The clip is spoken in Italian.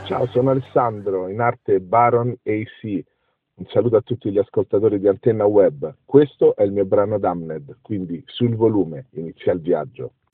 Ciao, sono Alessandro, in arte Baron AC. Un saluto a tutti gli ascoltatori di Antenna Web. Questo è il mio brano Damned, quindi sul volume inizia il viaggio.